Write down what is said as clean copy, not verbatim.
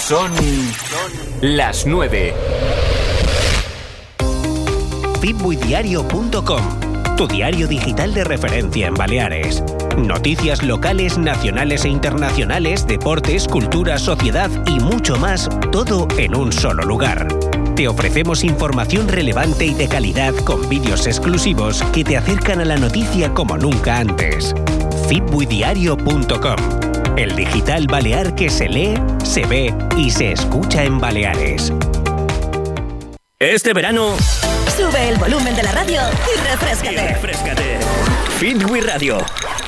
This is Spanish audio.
Son las 9. Fitbuidiario.com, tu diario digital de referencia en Baleares. Noticias locales, nacionales e internacionales, deportes, cultura, sociedad y mucho más, todo en un solo lugar. Te ofrecemos información relevante y de calidad con vídeos exclusivos que te acercan a la noticia como nunca antes. Fitbuidiario.com, el digital balear que se lee, se ve y se escucha en Baleares. Este verano... Sube el volumen de la radio y refréscate. Fitbui Radio.